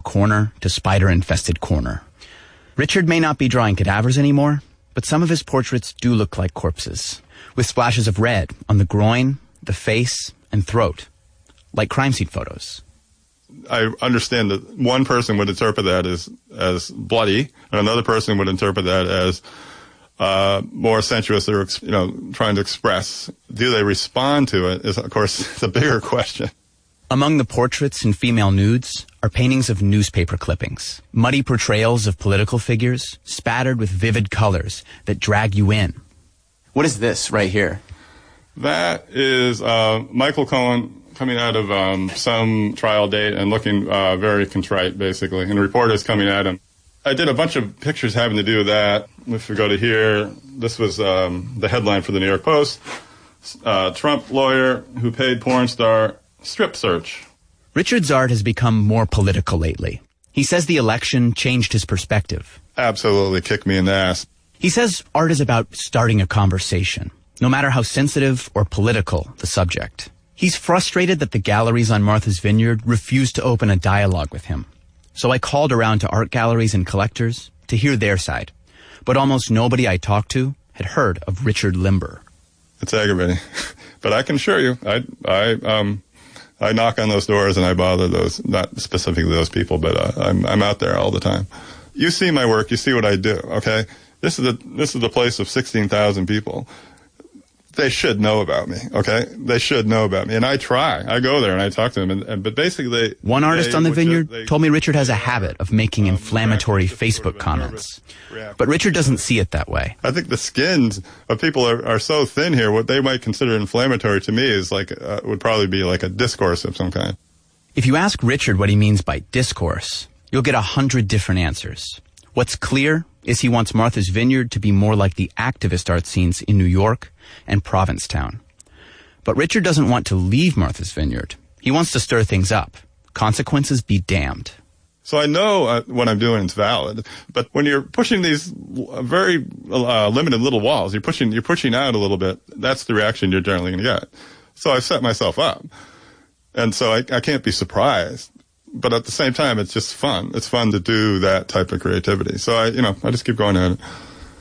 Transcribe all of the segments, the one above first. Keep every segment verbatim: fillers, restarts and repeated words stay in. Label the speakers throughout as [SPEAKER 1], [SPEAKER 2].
[SPEAKER 1] corner to spider-infested corner. Richard may not be drawing cadavers anymore, but some of his portraits do look like corpses, with splashes of red on the groin, the face, and throat, like crime scene photos.
[SPEAKER 2] I understand that one person would interpret that as, as bloody, and another person would interpret that as uh, more sensuous or, you know, trying to express. Do they respond to it is, of course, the bigger question.
[SPEAKER 1] Among the portraits and female nudes are paintings of newspaper clippings, muddy portrayals of political figures, spattered with vivid colors that drag you in. What is this right here?
[SPEAKER 2] That is uh, Michael Cohen coming out of um, some trial date and looking uh, very contrite, basically, and reporters coming at him. I did a bunch of pictures having to do with that. If we go to here, this was um, the headline for the New York Post. Uh, Trump lawyer who paid porn star strip search.
[SPEAKER 1] Richard's art has become more political lately. He says the election changed his perspective.
[SPEAKER 2] Absolutely kicked me in the ass.
[SPEAKER 1] He says art is about starting a conversation, no matter how sensitive or political the subject. He's frustrated that the galleries on Martha's Vineyard refuse to open a dialogue with him. So I called around to art galleries and collectors to hear their side. But almost nobody I talked to had heard of Richard Limber.
[SPEAKER 2] It's aggravating. But I can assure you, I, I, um, I knock on those doors and I bother those, not specifically those people, but uh, I'm, I'm out there all the time. You see my work, you see what I do, okay? This is the, this is the place of sixteen thousand people. They should know about me, okay? They should know about me. And I try. I go there and I talk to them. And, and but basically, they,
[SPEAKER 1] one artist
[SPEAKER 2] they,
[SPEAKER 1] on the vineyard
[SPEAKER 2] they,
[SPEAKER 1] told me Richard has a habit of making
[SPEAKER 2] um,
[SPEAKER 1] inflammatory
[SPEAKER 2] reaction,
[SPEAKER 1] Facebook
[SPEAKER 2] sort of
[SPEAKER 1] comments.
[SPEAKER 2] Reaction.
[SPEAKER 1] But Richard doesn't see it that way.
[SPEAKER 2] I think the skins of people are, are so thin here. What they might consider inflammatory to me is like uh, would probably be like a discourse of some kind.
[SPEAKER 1] If you ask Richard what he means by discourse, you'll get a hundred different answers. What's clear is he wants Martha's Vineyard to be more like the activist art scenes in New York and Provincetown. But Richard doesn't want to leave Martha's Vineyard. He wants to stir things up. Consequences be damned.
[SPEAKER 2] So I know uh, what I'm doing is valid, but when you're pushing these very uh, limited little walls, you're pushing you're pushing out a little bit. That's the reaction you're generally going to get. So I've set myself up, and so I, I can't be surprised. But at the same time, it's just fun. It's fun to do that type of creativity. So I, you know, I just keep going at it.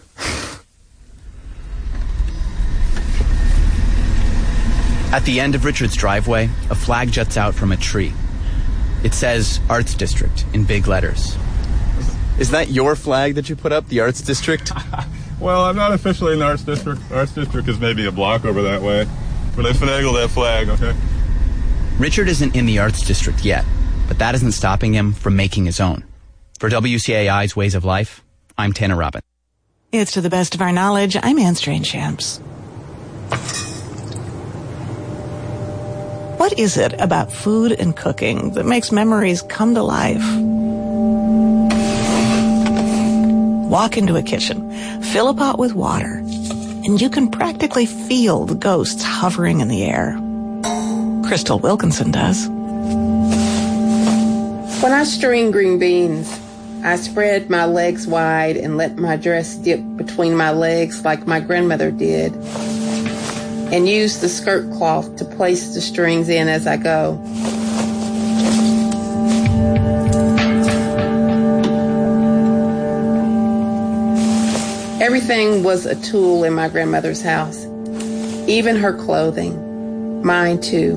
[SPEAKER 1] At the end of Richard's driveway, a flag juts out from a tree. It says Arts District in big letters. Is that your flag that you put up, the Arts District?
[SPEAKER 2] Well, I'm not officially in the Arts District. Arts District is maybe a block over that way. But I finagled that flag, okay?
[SPEAKER 1] Richard isn't in the Arts District yet, but that isn't stopping him from making his own. For W C A I's Ways of Life, I'm Tanner Robbins.
[SPEAKER 3] It's to the best of our knowledge. I'm Anne Strange-Shams. What is it about food and cooking that makes memories come to life? Walk into a kitchen, fill a pot with water, and you can practically feel the ghosts hovering in the air. Crystal Wilkinson does.
[SPEAKER 4] When I string green beans, I spread my legs wide and let my dress dip between my legs like my grandmother did, and use the skirt cloth to place the strings in as I go. Everything was a tool in my grandmother's house, even her clothing, mine too.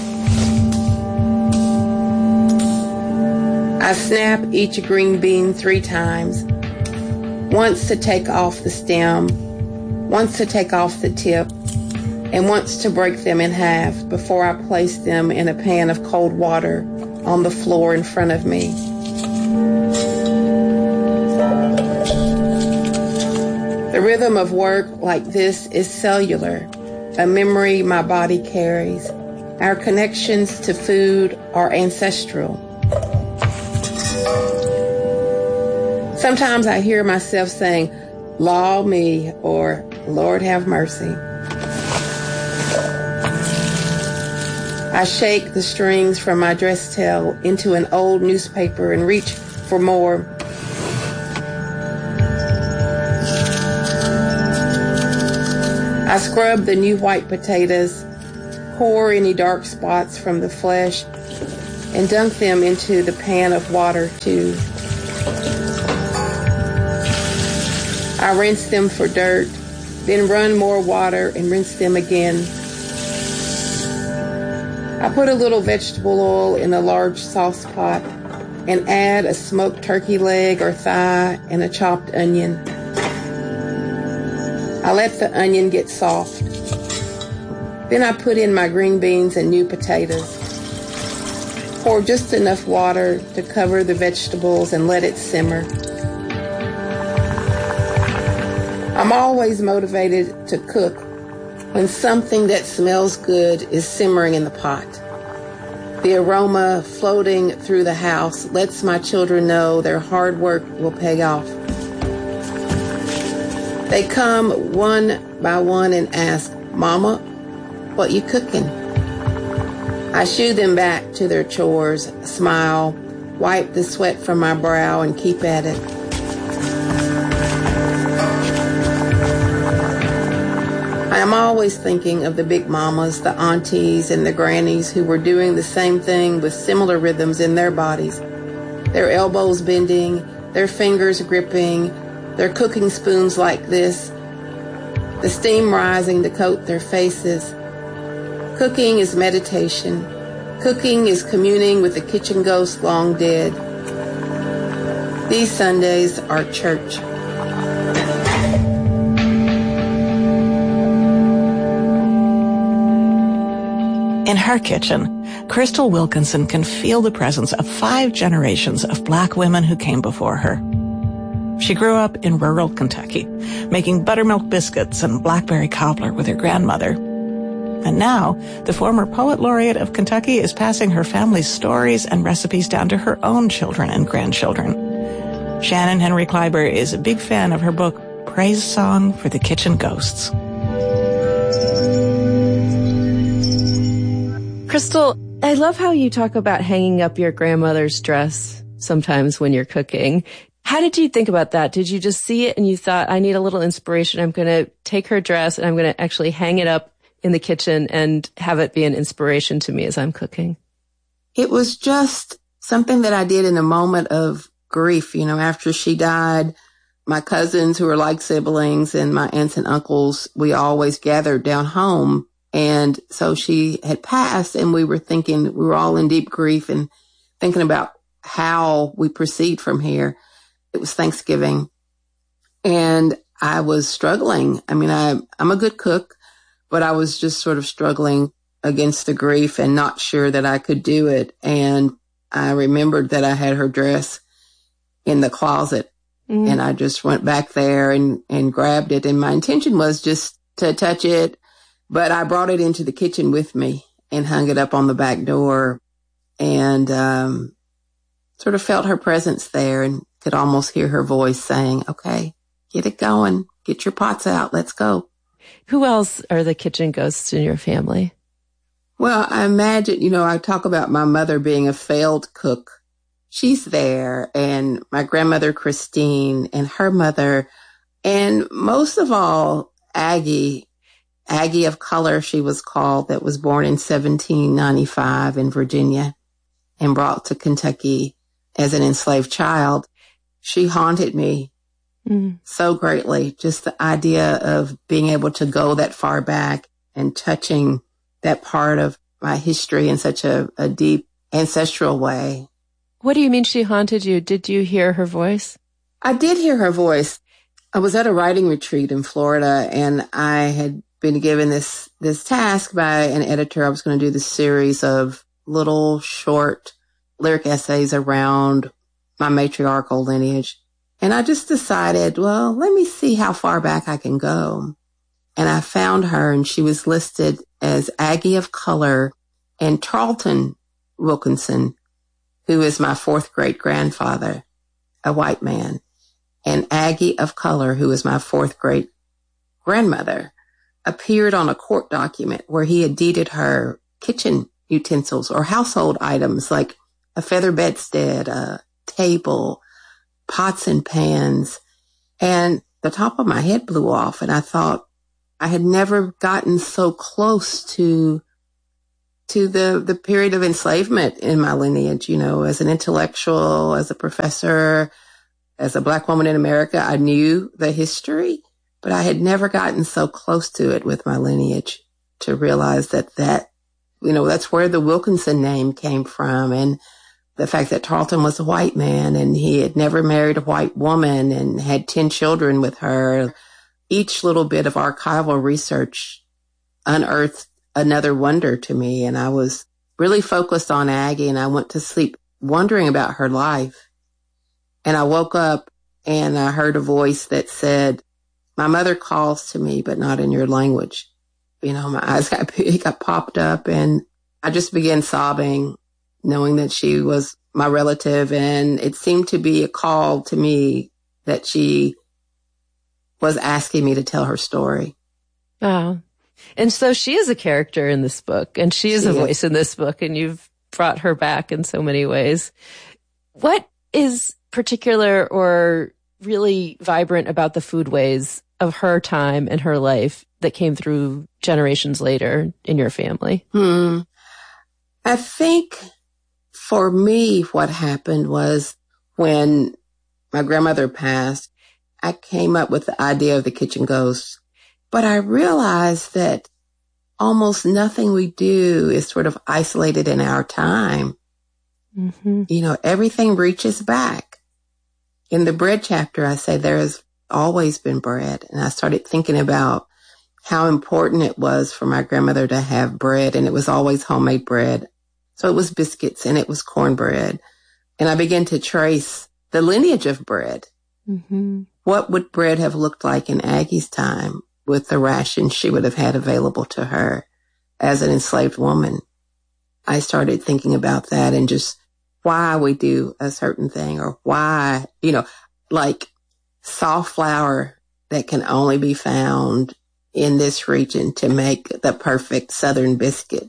[SPEAKER 4] I snap each green bean three times, once to take off the stem, once to take off the tip, and once to break them in half before I place them in a pan of cold water on the floor in front of me. The rhythm of work like this is cellular, a memory my body carries. Our connections to food are ancestral. Sometimes I hear myself saying, "Law me," or "Lord have mercy." I shake the strings from my dress tail into an old newspaper and reach for more. I scrub the new white potatoes, core any dark spots from the flesh, and dunk them into the pan of water too. I rinse them for dirt, then run more water and rinse them again. I put a little vegetable oil in a large sauce pot and add a smoked turkey leg or thigh and a chopped onion. I let the onion get soft. Then I put in my green beans and new potatoes. Pour just enough water to cover the vegetables and let it simmer. I'm always motivated to cook when something that smells good is simmering in the pot. The aroma floating through the house lets my children know their hard work will pay off. They come one by one and ask, "Mama, what you cooking?" I shoo them back to their chores, smile, wipe the sweat from my brow, and keep at it. I am always thinking of the big mamas, the aunties, and the grannies who were doing the same thing with similar rhythms in their bodies. Their elbows bending, their fingers gripping, their cooking spoons like this, the steam rising to coat their faces. Cooking is meditation. Cooking is communing with the kitchen ghost long dead. These Sundays are church.
[SPEAKER 3] In her kitchen, Crystal Wilkinson can feel the presence of five generations of Black women who came before her. She grew up in rural Kentucky, making buttermilk biscuits and blackberry cobbler with her grandmother. And now, the former poet laureate of Kentucky is passing her family's stories and recipes down to her own children and grandchildren. Shannon Henry Kleiber is a big fan of her book, Praise Song for the Kitchen Ghosts.
[SPEAKER 5] Crystal, I love how you talk about hanging up your grandmother's dress sometimes when you're cooking. How did you think about that? Did you just see it and you thought, I need a little inspiration. I'm going to take her dress and I'm going to actually hang it up in the kitchen and have it be an inspiration to me as I'm cooking?
[SPEAKER 4] It was just something that I did in a moment of grief. You know, after she died, my cousins who are like siblings and my aunts and uncles, we always gathered down home. And so she had passed and we were thinking, we were all in deep grief and thinking about how we proceed from here. It was Thanksgiving and I was struggling. I mean, I, I'm a good cook, but I was just sort of struggling against the grief and not sure that I could do it. And I remembered that I had her dress in the closet mm. and I just went back there and, and grabbed it. And my intention was just to touch it. But I brought it into the kitchen with me and hung it up on the back door and um, sort of felt her presence there and could almost hear her voice saying, okay, get it going. Get your pots out. Let's go.
[SPEAKER 5] Who else are the kitchen ghosts in your family?
[SPEAKER 4] Well, I imagine, you know, I talk about my mother being a failed cook. She's there, and my grandmother, Christine, and her mother, and most of all, Aggie, Aggie of Color, she was called, that was born in seventeen ninety-five in Virginia and brought to Kentucky as an enslaved child. She haunted me mm. so greatly. Just the idea of being able to go that far back and touching that part of my history in such a, a deep ancestral way.
[SPEAKER 5] What do you mean she haunted you? Did you hear her voice?
[SPEAKER 4] I did hear her voice. I was at a writing retreat in Florida and I had been given this, this task by an editor. I was going to do this series of little short lyric essays around my matriarchal lineage. And I just decided, well, let me see how far back I can go. And I found her and she was listed as Aggie of Color and Tarleton Wilkinson, who is my fourth great grandfather, a white man, and Aggie of Color, who is my fourth great grandmother, appeared on a court document where he had deeded her kitchen utensils or household items like a feather bedstead, a table, pots and pans. And the top of my head blew off and I thought I had never gotten so close to to the, the period of enslavement in my lineage. You know, as an intellectual, as a professor, as a Black woman in America, I knew the history, but I had never gotten so close to it with my lineage to realize that that, you know, that's where the Wilkinson name came from. And the fact that Tarleton was a white man and he had never married a white woman and had ten children with her. Each little bit of archival research unearthed another wonder to me. And I was really focused on Aggie, and I went to sleep wondering about her life. And I woke up and I heard a voice that said, "My mother calls to me, but not in your language." You know, my eyes got big, got popped up, and I just began sobbing, knowing that she was my relative. And it seemed to be a call to me that she was asking me to tell her story.
[SPEAKER 5] Wow. And so she is a character in this book, and she is she a voice is. in this book, and you've brought her back in so many ways. What is particular or really vibrant about the foodways of her time and her life that came through generations later in your family?
[SPEAKER 4] Hmm. I think for me, what happened was when my grandmother passed, I came up with the idea of the kitchen ghost. But I realized that almost nothing we do is sort of isolated in our time. Mm-hmm. You know, everything reaches back. In the bread chapter, I say there has always been bread. And I started thinking about how important it was for my grandmother to have bread, and it was always homemade bread. So it was biscuits and it was cornbread. And I began to trace the lineage of bread. Mm-hmm. What would bread have looked like in Aggie's time with the rations she would have had available to her as an enslaved woman? I started thinking about that and just why we do a certain thing, or why, you know, like soft flour that can only be found in this region to make the perfect Southern biscuit.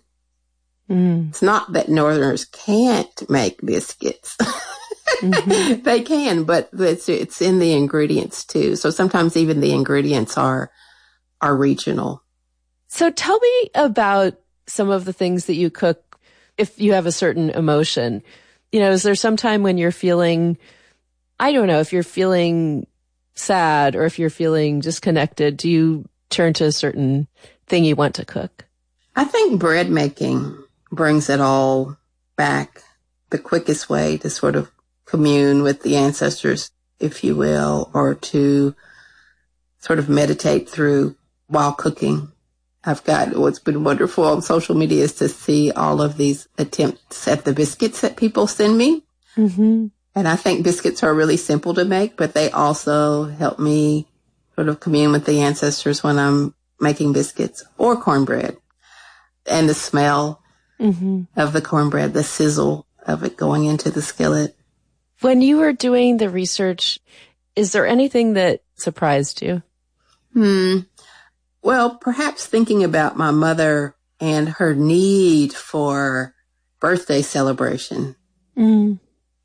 [SPEAKER 4] Mm. It's not that Northerners can't make biscuits. Mm-hmm. They can, but it's, it's in the ingredients too. So sometimes even the ingredients are, are regional.
[SPEAKER 5] So tell me about some of the things that you cook if you have a certain emotion. You know, is there some time when you're feeling, I don't know, if you're feeling sad or if you're feeling disconnected, do you turn to a certain thing you want to cook?
[SPEAKER 4] I think bread making brings it all back. The quickest way to sort of commune with the ancestors, if you will, or to sort of meditate through while cooking. I've got, what's been wonderful on social media is to see all of these attempts at the biscuits that people send me. Mm-hmm. And I think biscuits are really simple to make, but they also help me sort of commune with the ancestors when I'm making biscuits or cornbread. And the smell mm-hmm. of the cornbread, the sizzle of it going into the skillet.
[SPEAKER 5] When you were doing the research, is there anything that surprised you?
[SPEAKER 4] Hmm. Well, perhaps thinking about my mother and her need for birthday celebration. Mm.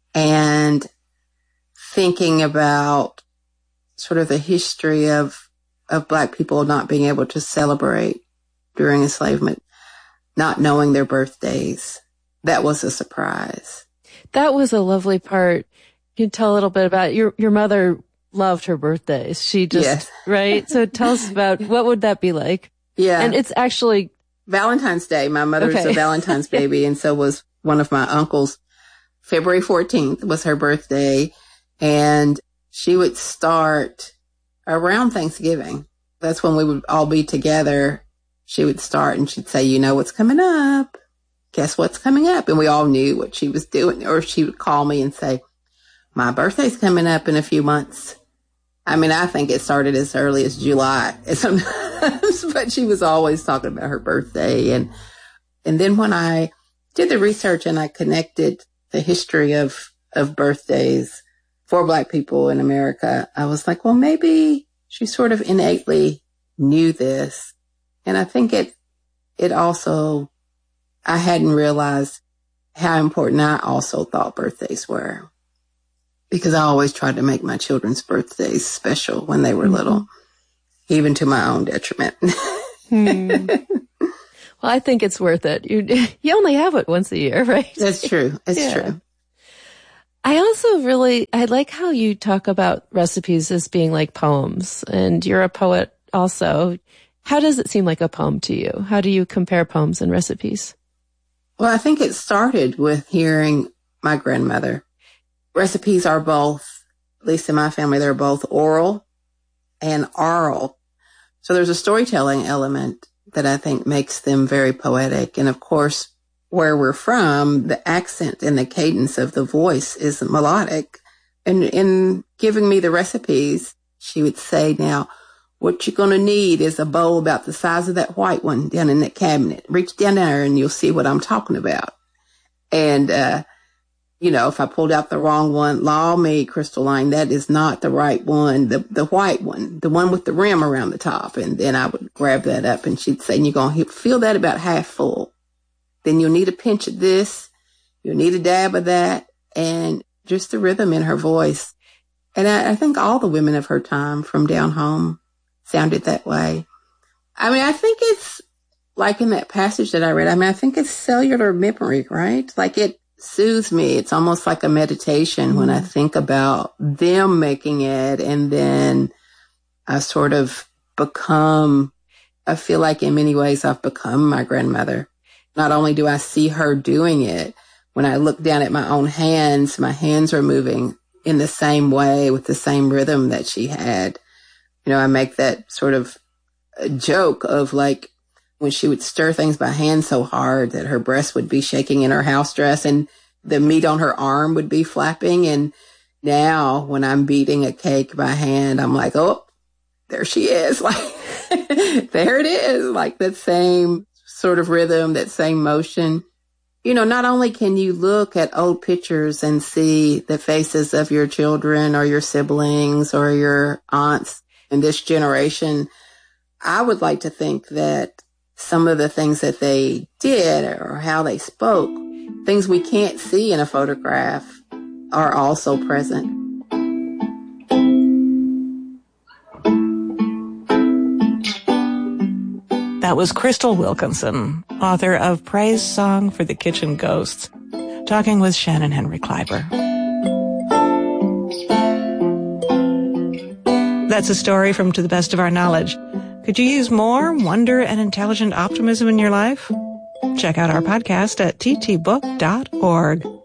[SPEAKER 4] And thinking about sort of the history of, of Black people not being able to celebrate during enslavement, not knowing their birthdays. That was a surprise.
[SPEAKER 5] That was a lovely part. Can you tell a little bit about your, your mother loved her birthdays. She just, yes. Right? So tell us about what would that be like?
[SPEAKER 4] Yeah.
[SPEAKER 5] And it's actually
[SPEAKER 4] Valentine's Day. My mother's okay. a Valentine's baby. And so was one of my uncles. February fourteenth was her birthday. And she would start around Thanksgiving. That's when we would all be together. She would start and she'd say, you know what's coming up? Guess what's coming up? And we all knew what she was doing. Or she would call me and say, my birthday's coming up in a few months. I mean, I think it started as early as July sometimes, but she was always talking about her birthday. And, and then when I did the research and I connected the history of, of birthdays for Black people in America, I was like, well, maybe she sort of innately knew this. And I think it, it also, I hadn't realized how important I also thought birthdays were. Because I always tried to make my children's birthdays special when they were mm-hmm. little, even to my own detriment.
[SPEAKER 5] hmm. Well, I think it's worth it. You you only have it once a year, right?
[SPEAKER 4] That's true. It's
[SPEAKER 5] yeah.
[SPEAKER 4] true.
[SPEAKER 5] I also really, I like how you talk about recipes as being like poems, and you're a poet also. How does it seem like a poem to you? How do you compare poems and recipes?
[SPEAKER 4] Well, I think it started with hearing my grandmother. Recipes are both, at least in my family, they're both oral and oral. So there's a storytelling element that I think makes them very poetic. And of course, where we're from, the accent and the cadence of the voice is melodic. And in giving me the recipes, she would say, now, what you're going to need is a bowl about the size of that white one down in that cabinet. Reach down there and you'll see what I'm talking about. And, uh, you know, if I pulled out the wrong one, law me, Crystalline, that is not the right one, the the white one, the one with the rim around the top. And then I would grab that up and she'd say, you're going to feel that about half full. Then you'll need a pinch of this, you'll need a dab of that, and just the rhythm in her voice. And I, I think all the women of her time from down home sounded that way. I mean, I think it's like in that passage that I read, I mean, I think it's cellular memory, right? Like it soothes me. It's almost like a meditation mm-hmm. when I think about them making it, and then I sort of become, I feel like in many ways I've become my grandmother. Not only do I see her doing it, when I look down at my own hands, my hands are moving in the same way with the same rhythm that she had. You know, I make that sort of a joke of like when she would stir things by hand so hard that her breast would be shaking in her house dress and the meat on her arm would be flapping. And now when I'm beating a cake by hand, I'm like, oh, there she is. Like, there it is. Like that same sort of rhythm, that same motion. You know, not only can you look at old pictures and see the faces of your children or your siblings or your aunts in this generation, I would like to think that some of the things that they did or how they spoke, things we can't see in a photograph, are also present.
[SPEAKER 3] That was Crystal Wilkinson, author of Praise Song for the Kitchen Ghosts, talking with Shannon Henry Kleiber. That's a story from To the Best of Our Knowledge. Could you use more wonder and intelligent optimism in your life? Check out our podcast at t t book dot org.